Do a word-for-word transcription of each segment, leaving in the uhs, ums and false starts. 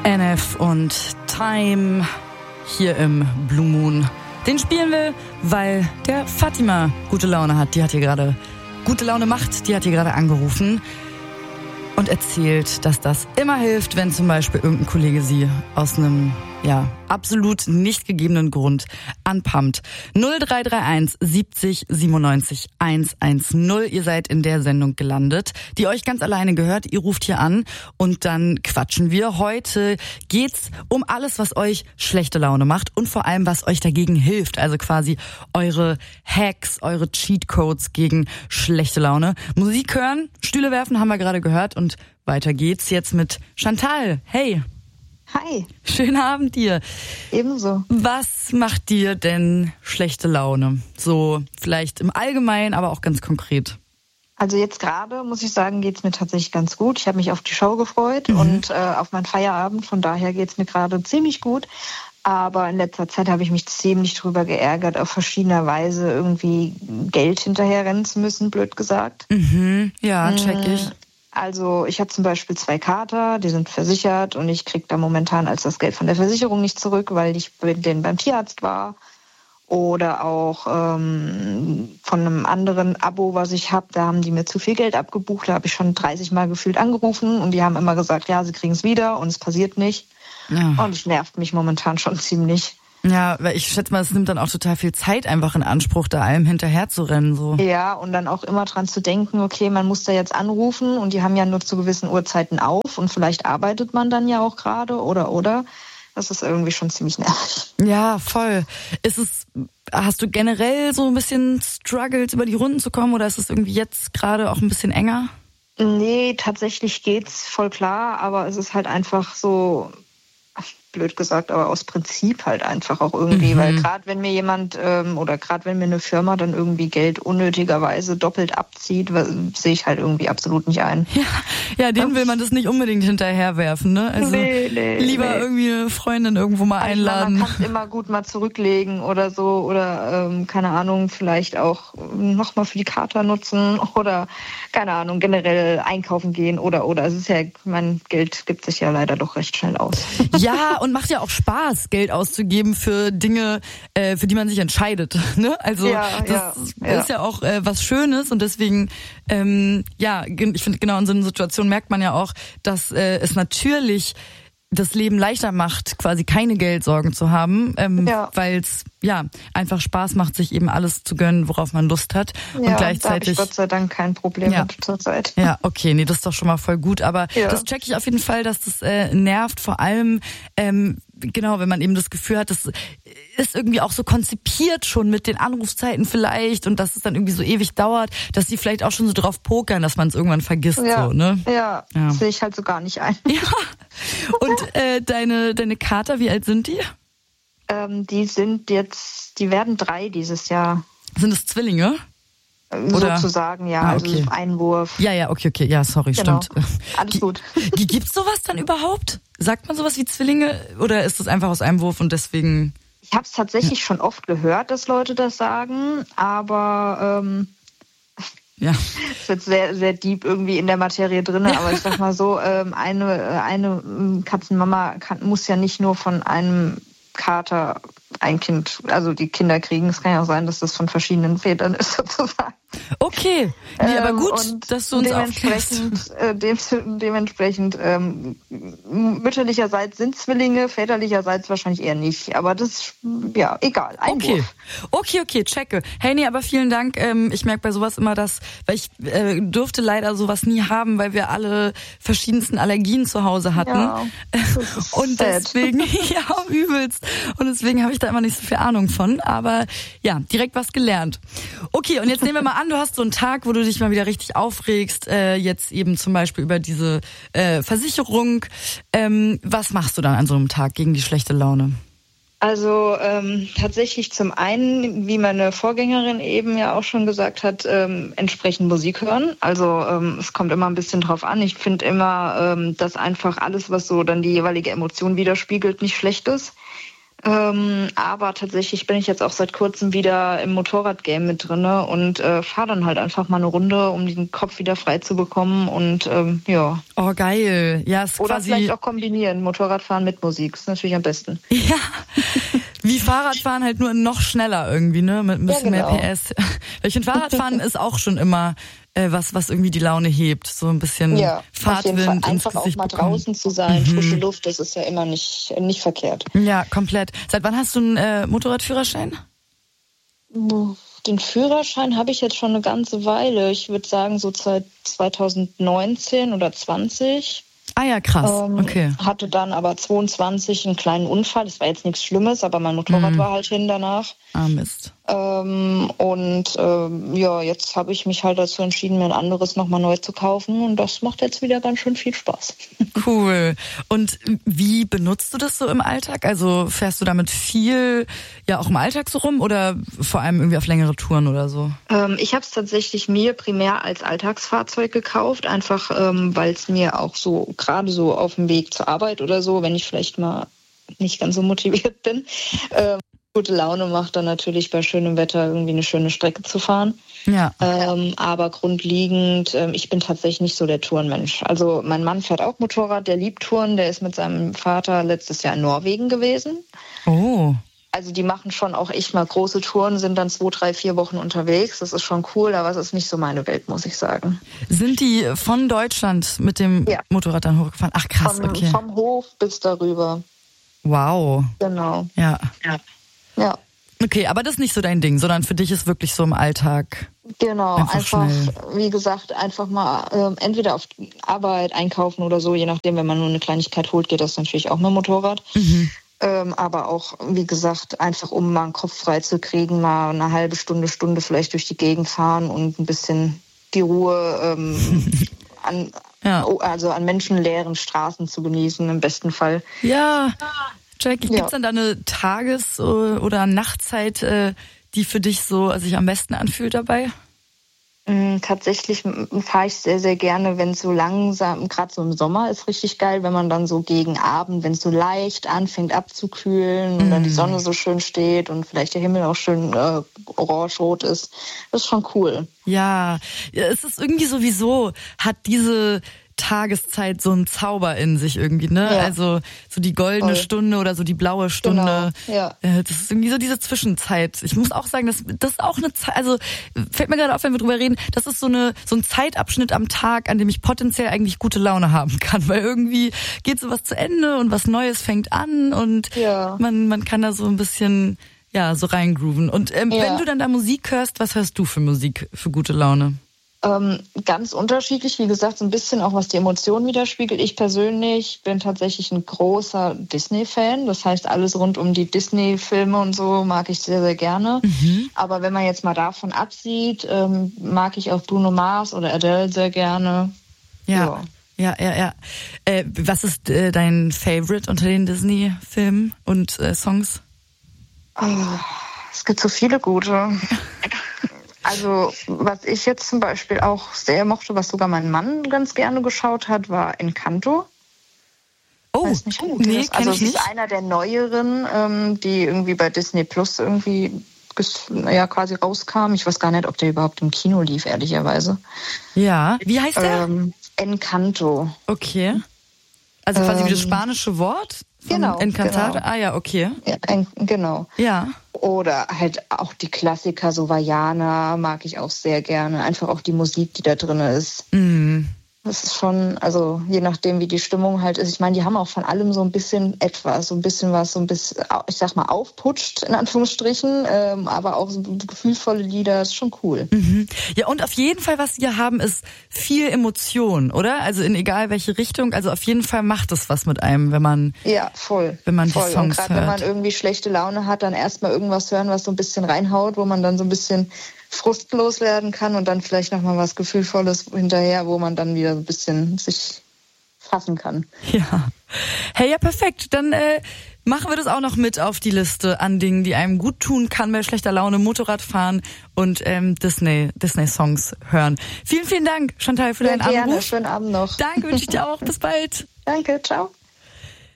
N F und Time hier im Blue Moon. Den spielen wir, weil der Fatima gute Laune hat. Die hat hier gerade gute Laune macht. Die hat hier gerade angerufen und erzählt, dass das immer hilft, wenn zum Beispiel irgendein Kollege sie aus einem ja absolut nicht gegebenen Grund anpumpt. null drei drei eins siebzig siebenundneunzig hundertzehn. Ihr seid in der Sendung gelandet, die euch ganz alleine gehört. Ihr ruft hier an und dann quatschen wir. Heute geht's um alles, was euch schlechte Laune macht und vor allem, was euch dagegen hilft. Also quasi eure Hacks, eure Cheatcodes gegen schlechte Laune. Musik hören, Stühle werfen, haben wir gerade gehört und weiter geht's jetzt mit Chantal. Hey! Hi. Schönen Abend dir. Ebenso. Was macht dir denn schlechte Laune? So vielleicht im Allgemeinen, aber auch ganz konkret. Also jetzt gerade, muss ich sagen, geht's mir tatsächlich ganz gut. Ich habe mich auf die Show gefreut mhm. und äh, auf meinen Feierabend. Von daher geht's mir gerade ziemlich gut. Aber in letzter Zeit habe ich mich ziemlich drüber geärgert, auf verschiedener Weise irgendwie Geld hinterherrennen zu müssen, blöd gesagt. Mhm. Ja, check ich. Also ich habe zum Beispiel zwei Kater, die sind versichert und ich kriege da momentan als das Geld von der Versicherung nicht zurück, weil ich mit denen beim Tierarzt war. Oder auch ähm, von einem anderen Abo, was ich habe, da haben die mir zu viel Geld abgebucht. Da habe ich schon dreißig Mal gefühlt angerufen und die haben immer gesagt, ja, sie kriegen es wieder und es passiert nicht. Ja. Und es nervt mich momentan schon ziemlich. Ja, weil ich schätze mal, es nimmt dann auch total viel Zeit einfach in Anspruch, da allem hinterher zu rennen. So. Ja, und dann auch immer dran zu denken, okay, man muss da jetzt anrufen und die haben ja nur zu gewissen Uhrzeiten auf und vielleicht arbeitet man dann ja auch gerade oder, oder. Das ist irgendwie schon ziemlich nervig. Ja, voll. Ist es, hast du generell so ein bisschen Struggles, über die Runden zu kommen oder ist es irgendwie jetzt gerade auch ein bisschen enger? Nee, tatsächlich geht's voll klar, aber es ist halt einfach so... blöd gesagt, aber aus Prinzip halt einfach auch irgendwie, mhm. weil gerade wenn mir jemand ähm, oder gerade wenn mir eine Firma dann irgendwie Geld unnötigerweise doppelt abzieht, sehe ich halt irgendwie absolut nicht ein. Ja, ja, dem will man das nicht unbedingt hinterherwerfen, ne? Also nee, nee, lieber nee. irgendwie eine Freundin irgendwo mal also einladen. Man kann es immer gut mal zurücklegen oder so oder ähm, keine Ahnung, vielleicht auch nochmal für die Kater nutzen oder keine Ahnung, generell einkaufen gehen oder oder. Es ist ja, mein Geld gibt sich ja leider doch recht schnell aus. Ja, und macht ja auch Spaß, Geld auszugeben für Dinge, äh, für die man sich entscheidet. Ne? Also ja, das ja, ist ja, ja auch äh, was Schönes und deswegen, ähm, ja, ich finde genau in so einer Situation merkt man ja auch, dass äh, es natürlich das Leben leichter macht, quasi keine Geldsorgen zu haben, ähm, ja. weil es ja einfach Spaß macht, sich eben alles zu gönnen, worauf man Lust hat. Ja, und gleichzeitig da habe ich Gott sei Dank kein Problem ja. mit zur Zeit. Ja, okay, nee, das ist doch schon mal voll gut. Aber ja. das checke ich auf jeden Fall, dass das äh, nervt, vor allem ähm, genau, wenn man eben das Gefühl hat, das ist irgendwie auch so konzipiert schon mit den Anrufzeiten vielleicht und dass es dann irgendwie so ewig dauert, dass die vielleicht auch schon so drauf pokern, dass man es irgendwann vergisst. Ja, so, ne? ja, ja. sehe ich halt so gar nicht ein. Ja. Und äh, deine deine Kater, wie alt sind die? Ähm, die sind jetzt, die werden drei dieses Jahr. Sind es Zwillinge? Oder? Sozusagen, ja, ah, okay. Also Einwurf. Ja, ja, okay, okay, ja, sorry, genau. Stimmt. Alles gut. Gibt's sowas dann überhaupt? Sagt man sowas wie Zwillinge oder ist das einfach aus Einwurf und deswegen... Ich habe es tatsächlich ja. schon oft gehört, dass Leute das sagen, aber ähm, ja. ist jetzt sehr, sehr deep irgendwie in der Materie drin, aber ich sag mal so, ähm, eine, eine Katzenmama kann, muss ja nicht nur von einem Kater ein Kind, also die Kinder kriegen. Es kann ja auch sein, dass das von verschiedenen Vätern ist sozusagen. Okay, nee, aber gut, ähm, dass du uns dementsprechend, äh, dem, dementsprechend ähm, mütterlicherseits sind Zwillinge, väterlicherseits wahrscheinlich eher nicht. Aber das, ja, egal. Einwurf. Okay, okay, okay, checke. Hey, nee, aber vielen Dank. Ähm, ich merke bei sowas immer, dass, weil ich äh, durfte leider sowas nie haben, weil wir alle verschiedensten Allergien zu Hause hatten. Ja, und deswegen, ja, übelst. Und deswegen habe ich da immer nicht so viel Ahnung von. Aber ja, direkt was gelernt. Okay, und jetzt nehmen wir mal an, du hast so einen Tag, wo du dich mal wieder richtig aufregst, äh, jetzt eben zum Beispiel über diese äh, Versicherung. Ähm, was machst du dann an so einem Tag gegen die schlechte Laune? Also ähm, tatsächlich zum einen, wie meine Vorgängerin eben ja auch schon gesagt hat, ähm, entsprechend Musik hören. Also ähm, es kommt immer ein bisschen drauf an. Ich finde immer, ähm, dass einfach alles, was so dann die jeweilige Emotion widerspiegelt, nicht schlecht ist. Ähm, aber tatsächlich bin ich jetzt auch seit kurzem wieder im Motorradgame mit drinne und äh, fahre dann halt einfach mal eine Runde, um den Kopf wieder frei zu bekommen und ähm, ja. Oh, geil. Ja, ist Oder quasi vielleicht auch kombinieren, Motorradfahren mit Musik, ist natürlich am besten. Ja, wie Fahrradfahren halt nur noch schneller irgendwie, ne, mit ein bisschen ja, genau. mehr P S. Ich finde, Fahrradfahren ist auch schon immer äh, was, was irgendwie die Laune hebt, so ein bisschen ja, Fahrtwind ins Gesicht einfach auch mal bekommen. Draußen zu sein, mhm. frische Luft, das ist ja immer nicht nicht verkehrt. Ja, komplett. Seit wann hast du einen äh, Motorradführerschein? Den Führerschein habe ich jetzt schon eine ganze Weile. Ich würde sagen so seit zwanzig neunzehn oder zwanzig. Ah ja, krass. Ähm, okay. Hatte dann aber zweiundzwanzig einen kleinen Unfall. Das war jetzt nichts Schlimmes, aber mein Motorrad mm. war halt hin danach. Ah, Mist. Ähm, und ähm, ja, jetzt habe ich mich halt dazu entschieden, mir ein anderes nochmal neu zu kaufen. Und das macht jetzt wieder ganz schön viel Spaß. Cool. Und wie benutzt du das so im Alltag? Also fährst du damit viel, ja auch im Alltag so rum oder vor allem irgendwie auf längere Touren oder so? Ähm, ich habe es tatsächlich mir primär als Alltagsfahrzeug gekauft, einfach ähm, weil es mir auch so, gerade so auf dem Weg zur Arbeit oder so, wenn ich vielleicht mal nicht ganz so motiviert bin, ähm, gute Laune macht, dann natürlich bei schönem Wetter irgendwie eine schöne Strecke zu fahren. Ja. Ähm, aber grundlegend, ähm, ich bin tatsächlich nicht so der Tourenmensch. Also mein Mann fährt auch Motorrad, der liebt Touren, der ist mit seinem Vater letztes Jahr in Norwegen gewesen. Oh. Also die machen schon auch echt mal große Touren, sind dann zwei, drei, vier Wochen unterwegs. Das ist schon cool, aber es ist nicht so meine Welt, muss ich sagen. Sind die von Deutschland mit dem ja. Motorrad dann hochgefahren? Ach krass, vom, okay. Vom Hof bis darüber. Wow. Genau. Ja. Ja. Ja. Okay, aber das ist nicht so dein Ding, sondern für dich ist wirklich so im Alltag. Genau, einfach, einfach schnell. Wie gesagt, einfach mal ähm, entweder auf Arbeit einkaufen oder so, je nachdem, wenn man nur eine Kleinigkeit holt, geht das natürlich auch mit dem Motorrad. Mhm. Ähm, aber auch, wie gesagt, einfach um mal einen Kopf frei zu kriegen, mal eine halbe Stunde, Stunde vielleicht durch die Gegend fahren und ein bisschen die Ruhe ähm, an, ja. also an menschenleeren Straßen zu genießen, im besten Fall. Ja. Jackie, ja. Gibt's dann da eine Tages- oder Nachtzeit, die für dich so sich am besten anfühlt dabei? Tatsächlich fahre ich sehr, sehr gerne, wenn es so langsam, gerade so im Sommer ist richtig geil, wenn man dann so gegen Abend, wenn es so leicht anfängt abzukühlen und mm. dann die Sonne so schön steht und vielleicht der Himmel auch schön äh, orange-rot ist. Das ist schon cool. Ja, es ist irgendwie sowieso, hat diese Tageszeit so einen Zauber in sich irgendwie, ne? Ja. Also so die goldene Voll. Stunde oder so die blaue Stunde. Genau. Ja. Das ist irgendwie so diese Zwischenzeit. Ich muss auch sagen, das, das ist auch eine Zeit, also fällt mir gerade auf, wenn wir drüber reden, das ist so eine so ein Zeitabschnitt am Tag, an dem ich potenziell eigentlich gute Laune haben kann, weil irgendwie geht so was zu Ende und was Neues fängt an und ja. man man kann da so ein bisschen ja so reingrooven. Und ähm, ja. wenn du dann da Musik hörst, was hörst du für Musik für gute Laune? Ähm, ganz unterschiedlich, wie gesagt, so ein bisschen auch, was die Emotionen widerspiegelt. Ich persönlich bin tatsächlich ein großer Disney-Fan. Das heißt, alles rund um die Disney-Filme und so mag ich sehr, sehr gerne. Mhm. Aber wenn man jetzt mal davon absieht, ähm, mag ich auch Bruno Mars oder Adele sehr gerne. Ja, ja, ja, ja. Äh, was ist äh, dein Favorite unter den Disney-Filmen und äh, Songs? Oh, es gibt so viele gute. Also, was ich jetzt zum Beispiel auch sehr mochte, was sogar mein Mann ganz gerne geschaut hat, war Encanto. Oh, weiß nicht, oh nee, also es ist einer der neueren, ähm, die irgendwie bei Disney Plus irgendwie ja, quasi rauskam. Ich weiß gar nicht, ob der überhaupt im Kino lief, ehrlicherweise. Ja, wie heißt der? Ähm, Encanto. Okay. Also quasi ähm, wie das spanische Wort? Genau. Encantada? Genau. Ah ja, okay. Ja, en, genau. Ja. Oder halt auch die Klassiker, so Vaiana mag ich auch sehr gerne. Einfach auch die Musik, die da drin ist. Mm. Das ist schon, also je nachdem, wie die Stimmung halt ist. Ich meine, die haben auch von allem so ein bisschen etwas, so ein bisschen was, so ein bisschen, ich sag mal, aufputscht, in Anführungsstrichen, ähm, aber auch so gefühlvolle Lieder, ist schon cool. Mhm. Ja, und auf jeden Fall, was sie hier haben, ist viel Emotion, oder? Also in egal welche Richtung, also auf jeden Fall macht es was mit einem, wenn man, ja, voll, wenn man voll. die Songs und grad, hört. Wenn man irgendwie schlechte Laune hat, dann erstmal irgendwas hören, was so ein bisschen reinhaut, wo man dann so ein bisschen frustlos werden kann und dann vielleicht nochmal was Gefühlvolles hinterher, wo man dann wieder ein bisschen sich fassen kann. Ja. Hey, ja, perfekt. Dann äh, machen wir das auch noch mit auf die Liste an Dingen, die einem gut tun kann bei schlechter Laune, Motorrad fahren und ähm, Disney, Disney-Songs hören. Vielen, vielen Dank, Chantal, für Sehr deinen gerne. Anruf. Schönen Abend noch. Danke, wünsche ich dir auch. Bis bald. Danke, ciao.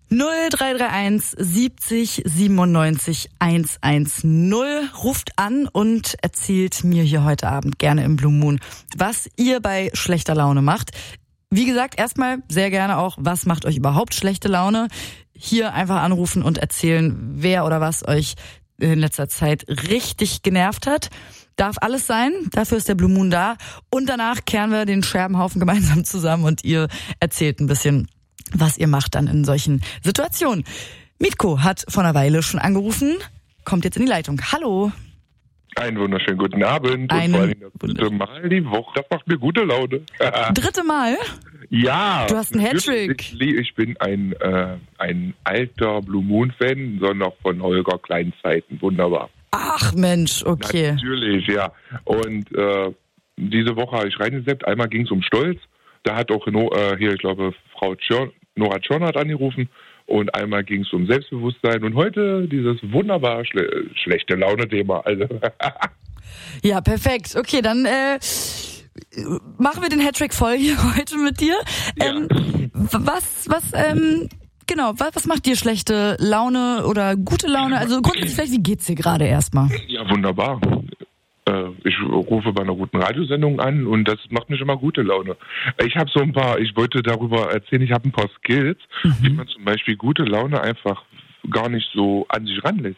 null drei drei eins siebzig siebenundneunzig hundertzehn. Ruft an und erzählt mir hier heute Abend gerne im Blue Moon, was ihr bei schlechter Laune macht. Wie gesagt, erstmal sehr gerne auch, was macht euch überhaupt schlechte Laune? Hier einfach anrufen und erzählen, wer oder was euch in letzter Zeit richtig genervt hat. Darf alles sein, dafür ist der Blue Moon da. Und danach kehren wir den Scherbenhaufen gemeinsam zusammen und ihr erzählt ein bisschen, was ihr macht dann in solchen Situationen. Mitko hat vor einer Weile schon angerufen, kommt jetzt in die Leitung. Hallo. Einen wunderschönen guten Abend. Einen und vor allem das dritte Mal die Woche. Das macht mir gute Laune. Dritte Mal? Ja. Du hast einen Hattrick. Ich, ich bin ein, äh, ein alter Blue Moon-Fan, sondern von Holger Kleinzeiten. Wunderbar. Ach Mensch, okay. Natürlich, ja. Und äh, diese Woche habe ich reingesetzt. Einmal ging es um Stolz. Da hat auch äh, hier, ich glaube, Frau Tschirn, Nora Tschirn hat angerufen. Und einmal ging es um Selbstbewusstsein. Und heute dieses wunderbar schle- schlechte Laune-Thema. Also. Ja, perfekt. Okay, dann äh, machen wir den Hattrick voll hier heute mit dir. Ähm, ja. Was, was, ähm, genau, was, was macht dir schlechte Laune oder gute Laune? Also grundsätzlich vielleicht, wie geht's dir gerade erstmal? Ja, wunderbar. Ich rufe bei einer guten Radiosendung an und das macht mich immer gute Laune. Ich habe so ein paar, ich wollte darüber erzählen, ich habe ein paar Skills, mhm. wie man zum Beispiel gute Laune einfach gar nicht so an sich ranlässt.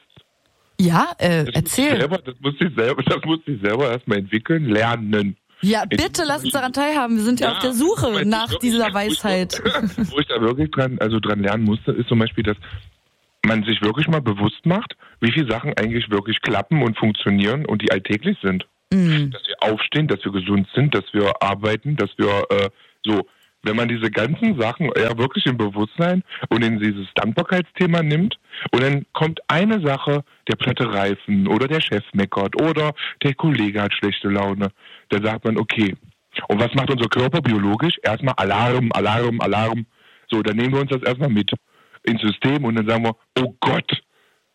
Ja, äh, das erzähl. Selber, das musste ich selber, das musste ich selber erstmal entwickeln, lernen. Ja, bitte lass uns daran teilhaben. Wir sind ja, ja auf der Suche nach wirklich, dieser Weisheit. Wo ich, wo ich da wirklich dran, also dran lernen musste, ist zum Beispiel, dass man sich wirklich mal bewusst macht, wie viele Sachen eigentlich wirklich klappen und funktionieren und die alltäglich sind. Mhm. Dass wir aufstehen, dass wir gesund sind, dass wir arbeiten, dass wir äh, so, wenn man diese ganzen Sachen ja wirklich im Bewusstsein und in dieses Dankbarkeitsthema nimmt und dann kommt eine Sache, der platte Reifen oder der Chef meckert oder der Kollege hat schlechte Laune, dann sagt man, okay, und was macht unser Körper biologisch? Erstmal Alarm, Alarm, Alarm. So, dann nehmen wir uns das erstmal mit ins System und dann sagen wir, oh Gott,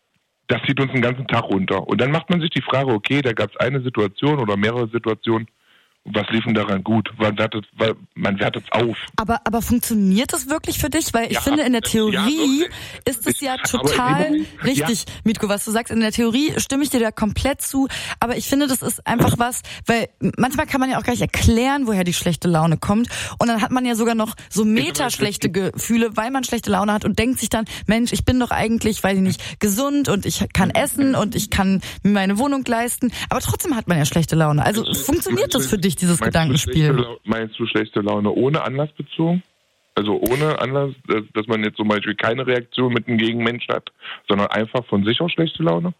das zieht uns den ganzen Tag runter. Und dann macht man sich die Frage, okay, da gab es eine Situation oder mehrere Situationen, was lief denn daran gut? Man wertet, man wertet es auf. Aber, aber funktioniert das wirklich für dich? Weil ich ja, finde, in der Theorie ja, ist es ja total richtig, ja. Mitko, was du sagst. In der Theorie stimme ich dir da komplett zu. Aber ich finde, das ist einfach was, weil manchmal kann man ja auch gar nicht erklären, woher die schlechte Laune kommt. Und dann hat man ja sogar noch so meta-schlechte Gefühle, weil man schlechte Laune hat und denkt sich dann, Mensch, ich bin doch eigentlich, weiß ich nicht, gesund und ich kann essen und ich kann mir meine Wohnung leisten. Aber trotzdem hat man ja schlechte Laune. Also funktioniert das für dich? Dieses meinst Gedankenspiel. Du La- meinst du schlechte Laune ohne Anlass bezogen? Also ohne Anlass, dass man jetzt zum Beispiel keine Reaktion mit einem Gegenmensch hat, sondern einfach von sich aus schlechte Laune?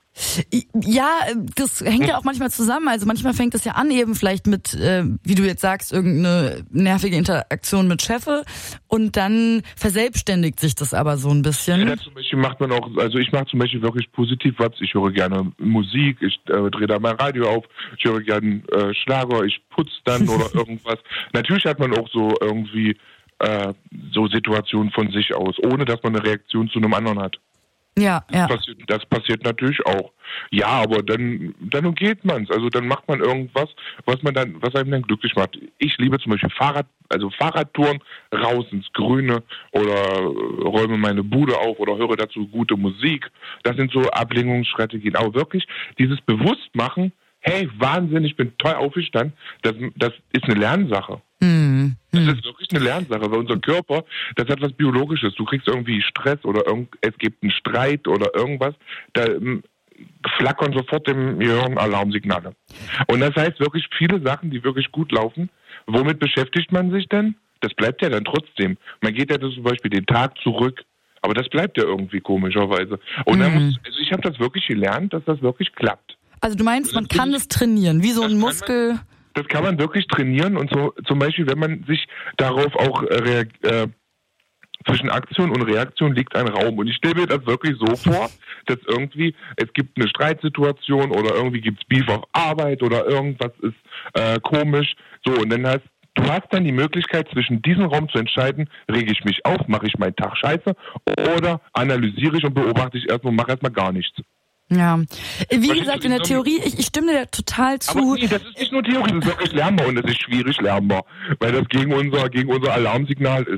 Ja, das hängt ja auch manchmal zusammen. Also manchmal fängt es ja an eben vielleicht mit, äh, wie du jetzt sagst, irgendeine nervige Interaktion mit Chefe und dann verselbstständigt sich das aber so ein bisschen. Ja, zum Beispiel macht man auch, also ich mache zum Beispiel wirklich positiv was. Ich höre gerne Musik, ich äh, drehe da mein Radio auf, ich höre gerne äh, Schlager, ich putze dann oder irgendwas. Natürlich hat man auch so irgendwie Äh, so Situationen von sich aus, ohne dass man eine Reaktion zu einem anderen hat. Ja, ja. Das passiert, das passiert natürlich auch. Ja, aber dann, dann geht man's. Also dann macht man irgendwas, was man dann, was einem dann glücklich macht. Ich liebe zum Beispiel Fahrrad, also Fahrradtouren, raus ins Grüne oder räume meine Bude auf oder höre dazu gute Musik. Das sind so Ablenkungsstrategien. Aber wirklich dieses Bewusstmachen, hey, Wahnsinn, ich bin toll aufgestanden, das, das ist eine Lernsache. Mhm. Das ist wirklich eine Lernsache, weil unser Körper, das hat was Biologisches. Du kriegst irgendwie Stress oder irgend, es gibt einen Streit oder irgendwas, da ähm, flackern sofort im Gehirn Alarmsignale. Und das heißt wirklich viele Sachen, die wirklich gut laufen. Womit beschäftigt man sich denn? Das bleibt ja dann trotzdem. Man geht ja zum Beispiel den Tag zurück, aber das bleibt ja irgendwie komischerweise. Und mhm. dann muss, also ich habe das wirklich gelernt, dass das wirklich klappt. Also du meinst, man kann es trainieren, wie so ein Muskel... Man, das kann man wirklich trainieren und so zum Beispiel, wenn man sich darauf auch äh, äh, zwischen Aktion und Reaktion liegt ein Raum. Und ich stelle mir das wirklich so vor, dass irgendwie, es gibt eine Streitsituation oder irgendwie gibt es Beef auf Arbeit oder irgendwas ist äh, komisch. So, und dann heißt, du hast dann die Möglichkeit, zwischen diesem Raum zu entscheiden, rege ich mich auf, mache ich meinen Tag scheiße oder analysiere ich und beobachte ich erstmal und mache erstmal gar nichts. Ja, wie gesagt, in der Theorie, ich, ich stimme dir total zu. Aber nee, das ist nicht nur Theorie, das ist wirklich lernbar und das ist schwierig lernbar, weil das gegen unser, gegen unser Alarmsignal ist.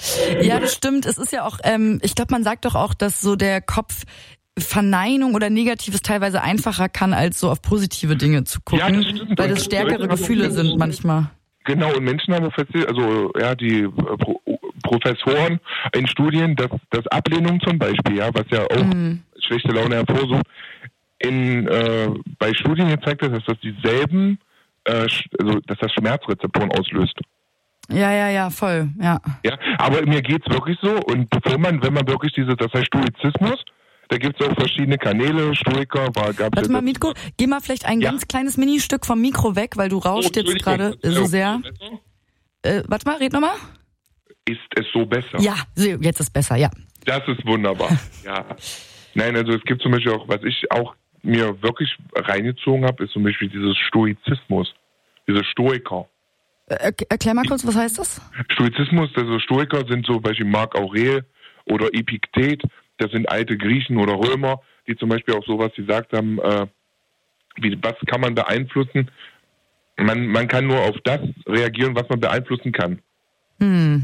Ja, das stimmt. Es ist ja auch, ähm, ich glaube, man sagt doch auch, dass so der Kopf Verneinung oder Negatives teilweise einfacher kann, als so auf positive Dinge zu gucken, ja, das stimmt, weil das stärkere Gefühle sind manchmal. Genau, und Menschen haben festgestellt, also ja, die Pro- Professoren in Studien, dass, dass Ablehnung zum Beispiel, ja, was ja auch mhm. schlechte Laune hervorsucht, in äh, bei Studien gezeigt hat, dass das dieselben, äh, also dass das Schmerzrezeptoren auslöst. Ja, ja, ja, voll, ja. Ja, aber mir geht's wirklich so, und bevor man, wenn man wirklich diese, das heißt Stoizismus, da gibt's auch verschiedene Kanäle, Stoiker, war, gab's Warte mal, Mitko, geh mal vielleicht ein ja? ganz kleines Ministück vom Mikro weg, weil du rauschst oh, jetzt gerade so sehr. Äh, warte mal, red nochmal. Ist es so besser? Ja, jetzt ist besser, ja. Das ist wunderbar, ja. Nein, also es gibt zum Beispiel auch, was ich auch mir wirklich reingezogen habe, ist zum Beispiel dieses Stoizismus, diese Stoiker. Äh, erklär mal kurz, was heißt das? Stoizismus, also Stoiker sind so Beispiel Marc Aurel oder Epiktet. Das sind alte Griechen oder Römer, die zum Beispiel auch sowas gesagt haben, äh, wie, was kann man beeinflussen? Man, man kann nur auf das reagieren, was man beeinflussen kann. Hm.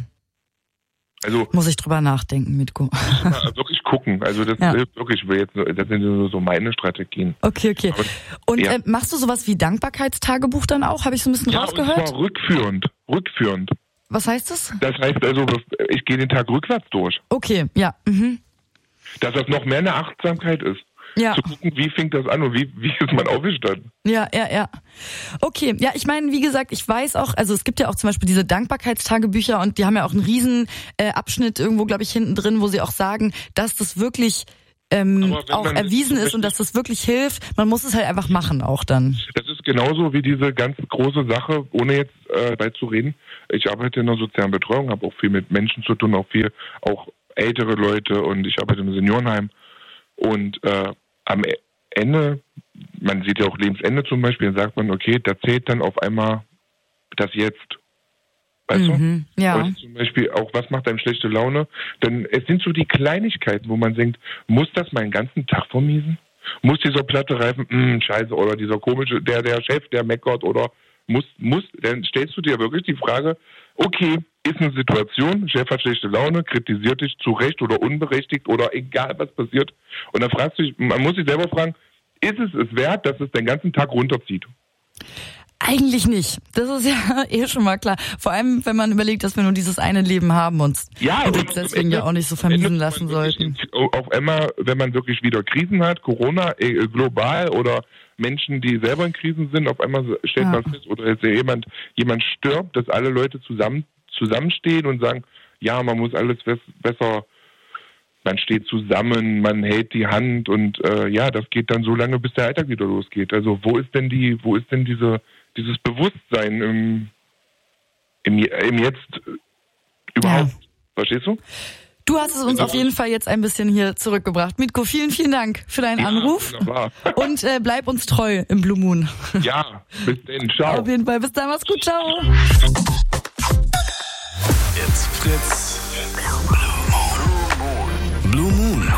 Also, muss ich drüber nachdenken, Mitko. Wirklich gucken. Also das ja. ist wirklich, das sind so meine Strategien. Okay, okay. Und ja. äh, machst du sowas wie Dankbarkeitstagebuch dann auch? Habe ich so ein bisschen ja, rausgehört? Ja, und zwar rückführend. Rückführend. Was heißt das? Das heißt also, ich gehe den Tag rückwärts durch. Okay, ja. Mhm. Dass das noch mehr eine Achtsamkeit ist. Ja. Zu gucken, wie fängt das an und wie, wie ist man aufgestanden. Ja, ja, ja. Okay, ja, ich meine, wie gesagt, ich weiß auch, also es gibt ja auch zum Beispiel diese Dankbarkeitstagebücher und die haben ja auch einen riesen äh, Abschnitt irgendwo, glaube ich, hinten drin, wo sie auch sagen, dass das wirklich ähm, auch erwiesen ist und dass das wirklich hilft. Man muss es halt einfach machen auch dann. Das ist genauso wie diese ganz große Sache, ohne jetzt äh, weit zu reden. Ich arbeite in der sozialen Betreuung, habe auch viel mit Menschen zu tun, auch viel, auch ältere Leute, und ich arbeite im Seniorenheim. Und äh, am Ende, man sieht ja auch Lebensende zum Beispiel, dann sagt man, okay, da zählt dann auf einmal das Jetzt. Weißt mhm, du? Ja. Und zum Beispiel auch, was macht einem schlechte Laune? Denn es sind so die Kleinigkeiten, wo man denkt, muss das meinen ganzen Tag vermiesen? Muss dieser platte Reifen, mh, scheiße, oder dieser komische, der, der Chef, der meckert, oder muss, muss, dann stellst du dir wirklich die Frage, okay, ist eine Situation, Chef hat schlechte Laune, kritisiert dich zu Recht oder unberechtigt oder egal was passiert. Und dann fragst du dich, man muss sich selber fragen, ist es es wert, dass es den ganzen Tag runterzieht? Eigentlich nicht. Das ist ja eh schon mal klar. Vor allem, wenn man überlegt, dass wir nur dieses eine Leben haben und ja, uns und deswegen Ende, ja auch nicht so vermiesen lassen sollten. Auf einmal, wenn man wirklich wieder Krisen hat, Corona, äh, global oder Menschen, die selber in Krisen sind, auf einmal stellt ja. man fest, oder jetzt jemand, jemand stirbt, dass alle Leute zusammen zusammenstehen und sagen, ja, man muss alles besser, man steht zusammen, man hält die Hand, und äh, ja, das geht dann so lange, bis der Alltag wieder losgeht. Also wo ist denn die, wo ist denn diese, dieses Bewusstsein im, im, im Jetzt überhaupt? Ja. Verstehst du? Du hast es uns auf jeden Fall jetzt ein bisschen hier zurückgebracht. Mitko, vielen, vielen Dank für deinen ja, Anruf. Wunderbar. Und äh, bleib uns treu im Blue Moon. Ja, bis dann, ciao. Auf jeden Fall, bis dann, mach's gut, ciao. It's Fritz. Blue Moon. Blue Moon.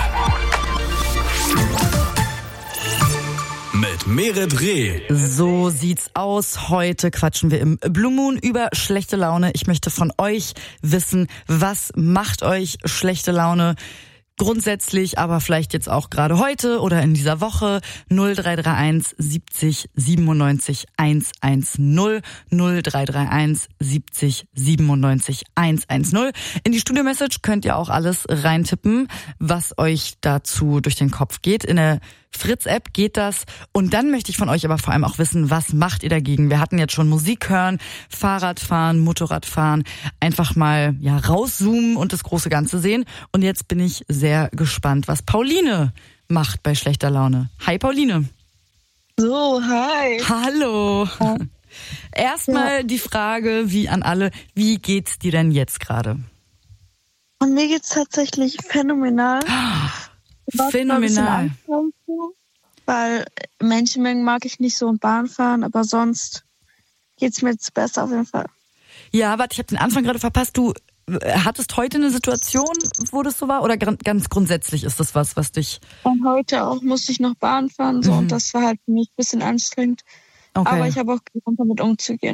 Mit Meret Reh. So sieht's aus. Heute quatschen wir im Blue Moon über schlechte Laune. Ich möchte von euch wissen, was macht euch schlechte Laune? Grundsätzlich, aber vielleicht jetzt auch gerade heute oder in dieser Woche. null drei drei eins siebzig siebenundneunzig hundertzehn null drei drei eins siebzig siebenundneunzig hundertzehn. In die Studio-Message könnt ihr auch alles reintippen, was euch dazu durch den Kopf geht. In der Fritz-App geht das. Und dann möchte ich von euch aber vor allem auch wissen, was macht ihr dagegen? Wir hatten jetzt schon Musik hören, Fahrradfahren, Motorradfahren, einfach mal ja rauszoomen und das große Ganze sehen. Und jetzt bin ich sehr gespannt, was Pauline macht bei schlechter Laune. Hi Pauline. So, hi. Hallo. Ja. Erstmal ja. die Frage, wie an alle, wie geht's dir denn jetzt gerade? Und mir geht's tatsächlich phänomenal. Phänomenal. Weil Menschenmengen mag ich nicht so und Bahn fahren, aber sonst geht's mir jetzt besser auf jeden Fall. Ja, warte, ich habe den Anfang gerade verpasst. Du hattest heute eine Situation, wo das so war? Oder ganz grundsätzlich ist das was, was dich... Und heute auch musste ich noch Bahn fahren so, mhm. und das war halt für mich ein bisschen anstrengend. Okay. Aber ich habe auch gelernt, damit umzugehen.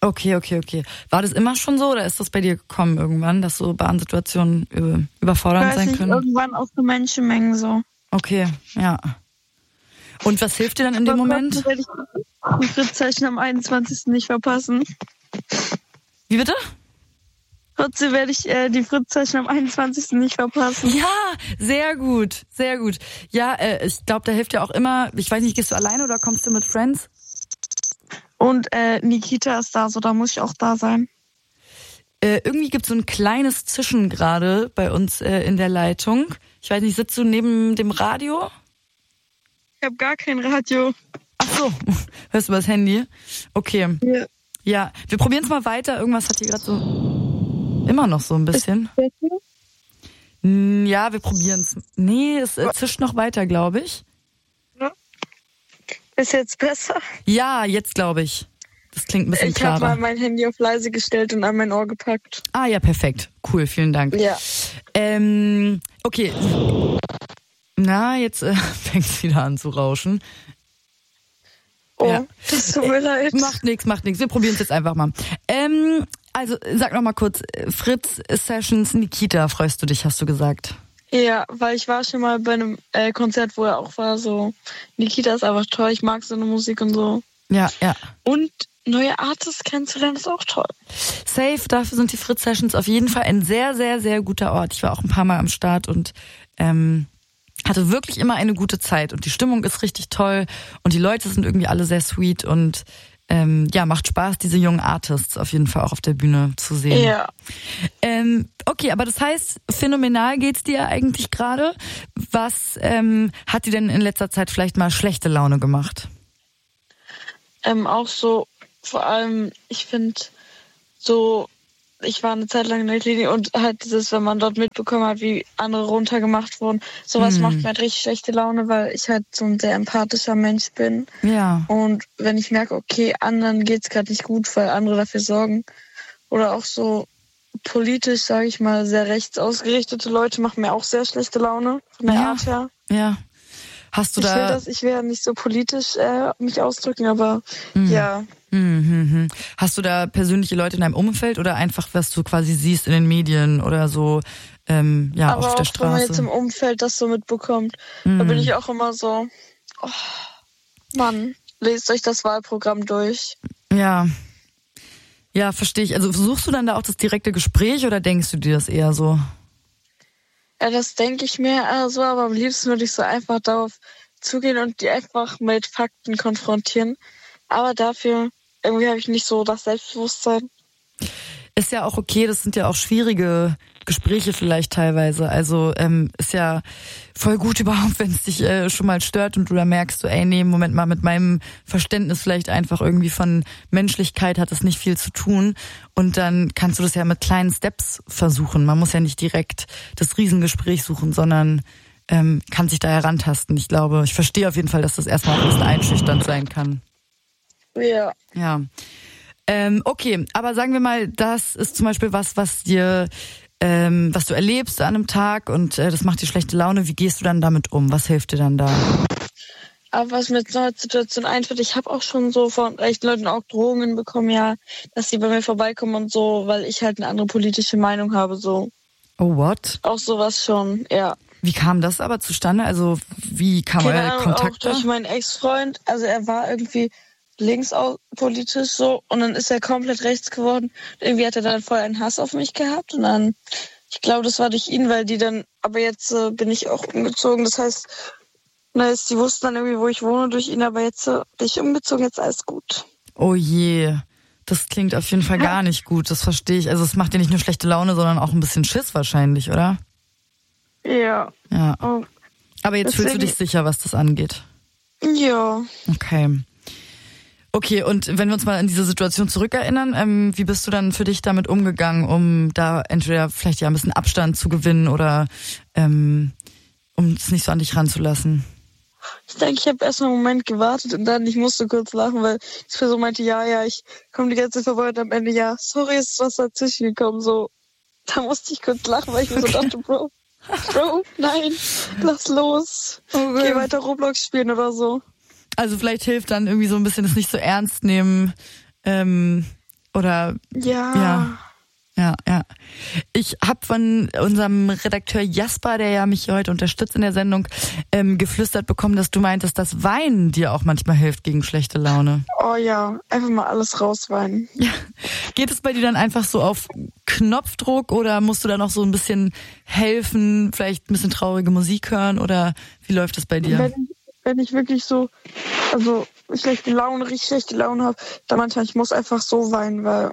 Okay, okay, okay. War das immer schon so oder ist das bei dir gekommen irgendwann, dass so Bahnsituationen überfordernd Weiß sein nicht, können? irgendwann auch so Menschenmengen so. Okay, ja. Und was hilft dir dann in dem Moment? Trotzdem werde ich die Fritz-Session am einundzwanzigsten nicht verpassen. Wie bitte? Trotzdem werde ich äh, die Fritz-Session am einundzwanzigsten nicht verpassen. Ja, sehr gut, sehr gut. Ja, äh, ich glaube, da hilft ja auch immer, ich weiß nicht, gehst du alleine oder kommst du mit Friends? Und äh, Nikita ist da, so da muss ich auch da sein. Äh, irgendwie gibt es so ein kleines Zischen gerade bei uns äh, in der Leitung. Ich weiß nicht, sitzt du neben dem Radio? Ich habe gar kein Radio. Ach so, hörst du über das Handy? Okay. Ja. Ja, wir probieren es mal weiter. Irgendwas hat hier gerade so immer noch so ein bisschen. Ja, wir probieren es. Nee, es äh, zischt noch weiter, glaube ich. Ist jetzt besser? Ja, jetzt glaube ich. Das klingt ein bisschen ich klarer. Ich habe mal mein Handy auf leise gestellt und an mein Ohr gepackt. Ah ja, perfekt. Cool, vielen Dank. Ja. Ähm, okay. Na, jetzt äh, fängt es wieder an zu rauschen. Oh, ja. Das tut mir leid. Macht nichts, macht nichts. Wir probieren es jetzt einfach mal. Ähm, also, sag noch mal kurz. Fritz Sessions Nikita, freust du dich, hast du gesagt? Ja, weil ich war schon mal bei einem äh, Konzert, wo er auch war, so Nikita ist einfach toll, ich mag seine Musik und so. Ja, ja. Und neue Artists kennenzulernen ist auch toll. Safe, dafür sind die Fritz Sessions auf jeden Fall ein sehr, sehr, sehr guter Ort. Ich war auch ein paar Mal am Start und ähm, hatte wirklich immer eine gute Zeit und die Stimmung ist richtig toll und die Leute sind irgendwie alle sehr sweet und Ähm, ja, macht Spaß, diese jungen Artists auf jeden Fall auch auf der Bühne zu sehen. Ja. Ähm, okay, aber das heißt, phänomenal geht's dir eigentlich gerade. Was ähm, hat dir denn in letzter Zeit vielleicht mal schlechte Laune gemacht? Ähm, auch so, vor allem, ich finde so, ich war eine Zeit lang in der Klinik und halt dieses, wenn man dort mitbekommen hat, wie andere runtergemacht wurden, sowas hm. macht mir halt richtig schlechte Laune, weil ich halt so ein sehr empathischer Mensch bin. Ja. Und wenn ich merke, okay, anderen geht's gerade nicht gut, weil andere dafür sorgen, oder auch so politisch, sage ich mal, sehr rechts ausgerichtete Leute machen mir auch sehr schlechte Laune, von der ja. Art her. Ja. Hast du ich da... will das, ich will ja nicht so politisch äh, mich ausdrücken, aber hm. ja... Mhm. Hast du da persönliche Leute in deinem Umfeld oder einfach, was du quasi siehst in den Medien oder so, ähm, ja, aber auf der auch, Straße? wenn man jetzt im Umfeld das so mitbekommt, mhm. da bin ich auch immer so, oh, Mann, lest euch das Wahlprogramm durch. Ja, ja, verstehe ich. Also suchst du dann da auch das direkte Gespräch oder denkst du dir das eher so? Ja, das denke ich mir eher so, aber am liebsten würde ich so einfach darauf zugehen und die einfach mit Fakten konfrontieren. Aber dafür... Irgendwie habe ich nicht so das Selbstbewusstsein. Ist ja auch okay, das sind ja auch schwierige Gespräche vielleicht teilweise. Also ähm, ist ja voll gut überhaupt, wenn es dich äh, schon mal stört und du da merkst, so, ey, nee, Moment mal, mit meinem Verständnis vielleicht einfach irgendwie von Menschlichkeit hat es nicht viel zu tun. Und dann kannst du das ja mit kleinen Steps versuchen. Man muss ja nicht direkt das Riesengespräch suchen, sondern ähm, kann sich da herantasten. Ich glaube, ich verstehe auf jeden Fall, dass das erstmal ein bisschen einschüchternd sein kann. Ja. Ja. Ähm, okay, aber sagen wir mal, das ist zum Beispiel was, was dir, ähm, was du erlebst an einem Tag und äh, das macht dir schlechte Laune. Wie gehst du dann damit um? Was hilft dir dann da? Aber was mir jetzt noch als Situation einfällt, ich habe auch schon so von rechten Leuten auch Drohungen bekommen, ja, dass sie bei mir vorbeikommen und so, weil ich halt eine andere politische Meinung habe, so. Oh, what? Auch sowas schon, ja. Wie kam das aber zustande? Also, wie kam euer Kontakt? Auch durch meinen Ex-Freund, also er war irgendwie linkspolitisch so und dann ist er komplett rechts geworden. Irgendwie hat er dann voll einen Hass auf mich gehabt und dann, ich glaube, das war durch ihn, weil die dann, aber jetzt äh, bin ich auch umgezogen, das heißt, na, jetzt, die wussten dann irgendwie, wo ich wohne durch ihn, aber jetzt äh, bin ich umgezogen, jetzt alles gut. Oh je, das klingt auf jeden Fall gar nicht gut, das verstehe ich. Also es macht dir nicht nur schlechte Laune, sondern auch ein bisschen Schiss wahrscheinlich, oder? Ja. Ja. Oh. Aber jetzt Deswegen... fühlst du dich sicher, was das angeht? Ja. Okay. Okay, und wenn wir uns mal an diese Situation zurückerinnern, ähm, wie bist du dann für dich damit umgegangen, um da entweder vielleicht ja ein bisschen Abstand zu gewinnen oder ähm, um es nicht so an dich ranzulassen? Ich denke, ich habe erstmal einen Moment gewartet und dann, ich musste kurz lachen, weil die Person meinte, ja, ja, ich komme die ganze Zeit vorbei und am Ende, ja, sorry, ist was dazwischen gekommen, so. Da musste ich kurz lachen, weil ich mir so dachte, Bro, Bro, nein, lass los, okay. Geh weiter Roblox spielen oder so. Also vielleicht hilft dann irgendwie so ein bisschen das nicht so ernst nehmen, ähm, Oder Ja. ja. Ja, ja. Ich habe von unserem Redakteur Jasper, der ja mich hier heute unterstützt in der Sendung, ähm, geflüstert bekommen, dass du meintest, dass Weinen dir auch manchmal hilft gegen schlechte Laune. Oh ja, einfach mal alles rausweinen. Ja. Geht es bei dir dann einfach so auf Knopfdruck oder musst du da noch so ein bisschen helfen, vielleicht ein bisschen traurige Musik hören oder wie läuft das bei dir? Wenn, wenn ich wirklich so, also schlechte Laune, richtig schlechte Laune habe, dann manchmal, ich muss einfach so weinen, weil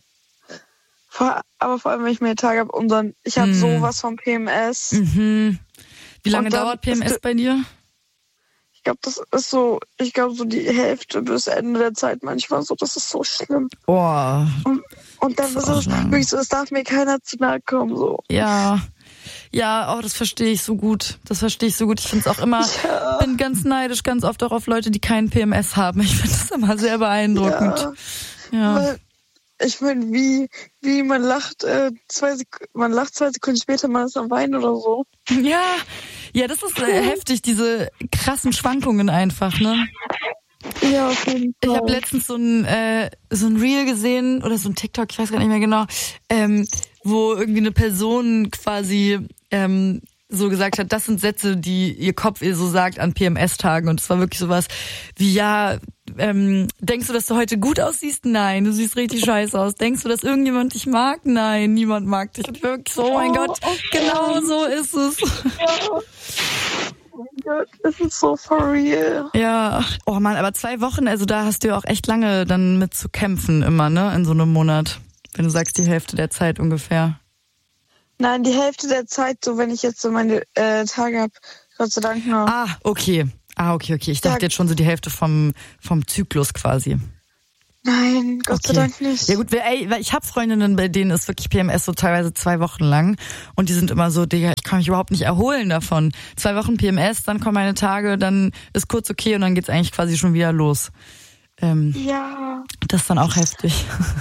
Vor, aber vor allem, wenn ich mir Tage habe und dann, ich habe mm. sowas von P M S. Mhm. Wie lange dauert P M S bei dir? Ich glaube, das ist so, ich glaube, so die Hälfte bis Ende der Zeit manchmal so, das ist so schlimm. Boah. Und, und dann ist es wirklich so, es darf mir keiner zu nahe kommen, so. Ja. Ja, oh, das verstehe ich so gut. Das verstehe ich so gut. Ich finde es auch immer, ja. bin ganz neidisch, ganz oft auch auf Leute, die keinen P M S haben. Ich finde das immer sehr beeindruckend. Ja. Ja. Weil, ich meine, wie, wie man lacht, äh, zwei Sek- man lacht zwei Sekunden später, man ist am Weinen oder so. Ja, ja, das ist äh, heftig, diese krassen Schwankungen einfach, ne? Ja, auf jeden Fall. Ich habe letztens so ein, äh, so ein Reel gesehen oder so ein TikTok, ich weiß gar nicht mehr genau, ähm, wo irgendwie eine Person quasi ähm, so gesagt hat, das sind Sätze, die ihr Kopf ihr so sagt an P M S-Tagen und es war wirklich sowas wie, ja, ähm, denkst du, dass du heute gut aussiehst? Nein, du siehst richtig scheiße aus. Denkst du, dass irgendjemand dich mag? Nein, niemand mag dich. Und ich wirklich so, oh mein oh, Gott, okay. Genau so ist es. Ja. Oh mein Gott, das ist so for real. Ja, oh Mann, aber zwei Wochen, also da hast du ja auch echt lange dann mit zu kämpfen immer, ne, in so einem Monat. Wenn du sagst, die Hälfte der Zeit ungefähr. Nein, die Hälfte der Zeit, so wenn ich jetzt so meine äh, Tage habe, Gott sei Dank noch. Ah, okay. Ah, okay, okay. Ich dachte ja. jetzt schon so die Hälfte vom vom Zyklus quasi. Nein, Gott okay. sei Dank nicht. Ja gut, ey, weil ich habe Freundinnen, bei denen ist wirklich P M S so teilweise zwei Wochen lang und die sind immer so, Digga, ich kann mich überhaupt nicht erholen davon. Zwei Wochen P M S, dann kommen meine Tage, dann ist kurz okay und dann geht's eigentlich quasi schon wieder los. Ähm, ja. Das ist dann auch heftig.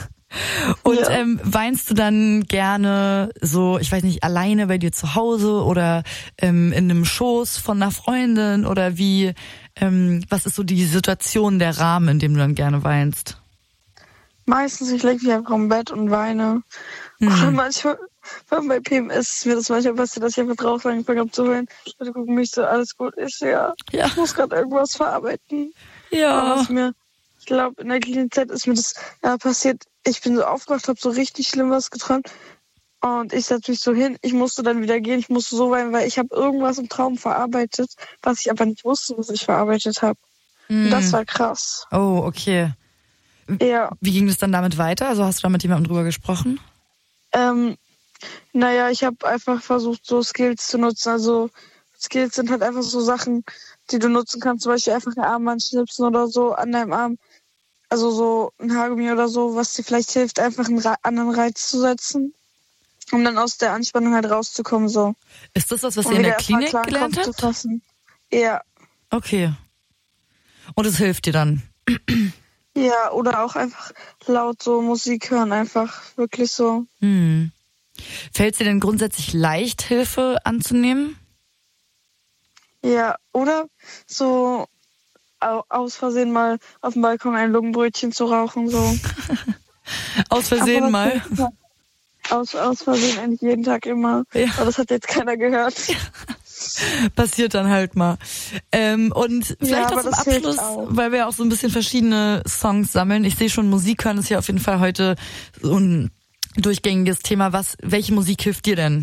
Und ja. ähm, weinst du dann gerne so, ich weiß nicht, alleine bei dir zu Hause oder ähm, in einem Schoß von einer Freundin oder wie, ähm, was ist so die Situation, der Rahmen, in dem du dann gerne weinst? Meistens, ich lege mich einfach im Bett und weine. Mhm. Und manchmal, bei P M S ist mir das manchmal passiert, dass ich einfach draußen angefangen habe zu heulen. Leute gucken mich so, alles gut, ich so, ja, ja. Ich muss gerade irgendwas verarbeiten. Ja. Aber mir, ich glaube, in der Klinikzeit ist mir das ja, passiert. Ich bin so aufgewacht, habe so richtig schlimm was geträumt und ich setze mich so hin. Ich musste dann wieder gehen, ich musste so weinen, weil ich habe irgendwas im Traum verarbeitet, was ich aber nicht wusste, was ich verarbeitet habe. Mm. Und das war krass. Oh, okay. Ja. Wie ging es dann damit weiter? Also hast du da mit jemandem drüber gesprochen? Ähm, naja, ich habe einfach versucht, so Skills zu nutzen. Also Skills sind halt einfach so Sachen, die du nutzen kannst. Zum Beispiel einfach ein Armband schnipsen oder so an deinem Arm. Also so ein Haargummi oder so, was dir vielleicht hilft, einfach einen anderen Reiz zu setzen, um dann aus der Anspannung halt rauszukommen. So. Ist das was, was ihr in der Klinik gelernt habt? Ja. Okay. Und es hilft dir dann? Ja, oder auch einfach laut so Musik hören, einfach wirklich so. Hm. Fällt es dir denn grundsätzlich leicht, Hilfe anzunehmen? Ja, oder so aus Versehen mal auf dem Balkon ein Lungenbrötchen zu rauchen, so. Aus Versehen aber mal? Aus, aus Versehen eigentlich jeden Tag immer. Ja. Aber das hat jetzt keiner gehört. Ja. Passiert dann halt mal. Ähm, und vielleicht ja, auch zum Abschluss, auch. Weil wir auch so ein bisschen verschiedene Songs sammeln. Ich sehe schon, Musik hören ist ja auf jeden Fall heute so ein durchgängiges Thema. Was, welche Musik hilft dir denn?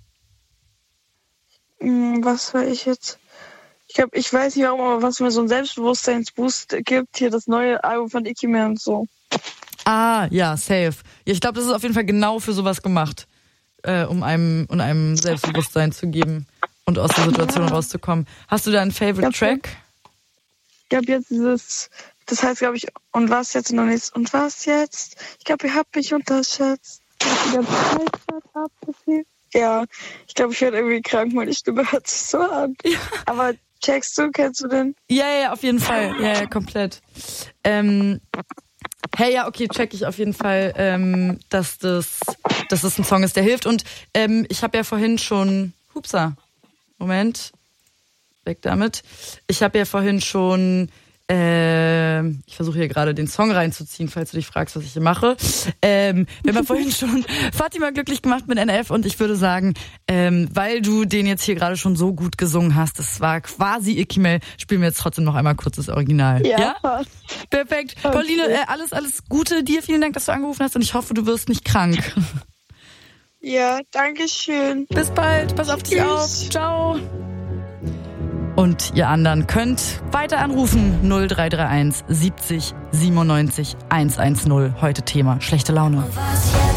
Was war ich jetzt? Ich glaube, ich weiß nicht warum, aber was mir so ein Selbstbewusstseinsboost gibt, hier das neue Album von Nicki Minaj und so. Ah, ja, safe. Ja, ich glaube, das ist auf jeden Fall genau für sowas gemacht, äh, um einem, um einem Selbstbewusstsein zu geben und aus der Situation ja. rauszukommen. Hast du da einen Favorite ich glaub, Track? Ich glaube jetzt dieses, das heißt, glaube ich, und was jetzt noch nichts, und was jetzt? Ich glaube, ihr habt mich unterschätzt. Die ganze Zeit abgefühlt. Ja, ich glaube, ich werde irgendwie krank, meine Stimme hört sich so an. Ja. Aber checkst du, kennst du den? Ja, ja, auf jeden Fall. Ja, ja, komplett. Ähm, hey, ja, okay, check ich auf jeden Fall, ähm, dass das, dass das ein Song ist, der hilft. Und ähm, ich habe ja vorhin schon, hupsa, Moment, weg damit. Ich habe ja vorhin schon Ähm, ich versuche hier gerade den Song reinzuziehen, falls du dich fragst, was ich hier mache. Ähm, wir haben ja vorhin schon Fatima glücklich gemacht mit N F und ich würde sagen, ähm, weil du den jetzt hier gerade schon so gut gesungen hast, das war quasi Ikimel, spielen wir jetzt trotzdem noch einmal kurz das Original. Ja, ja? fast. Perfekt. Okay. Pauline, äh, alles, alles Gute dir. Vielen Dank, dass du angerufen hast und ich hoffe, du wirst nicht krank. Ja, danke schön. Bis bald. Pass auf dich auf. Ciao. Und ihr anderen könnt weiter anrufen. null drei drei eins siebzig siebenundneunzig hundertzehn. Heute Thema schlechte Laune.